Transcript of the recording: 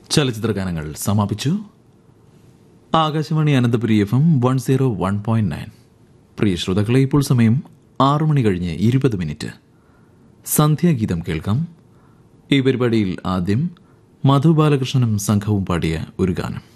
ചലച്ചിത്ര ഗാനങ്ങൾ സമാപിച്ചു. ആകാശവാണി അനന്തപുരി FM 101.9. പ്രിയ ശ്രോതാക്കളെ, ഇപ്പോൾ സമയം 6 മണി കഴിഞ്ഞ് 20 മിനിറ്റ്. സന്ധ്യാഗീതം കേൾക്കാം. ഈ പരിപാടിയിൽ ആദ്യം മധു ബാലകൃഷ്ണനും സംഘവും പാടിയ ഒരു ഗാനം.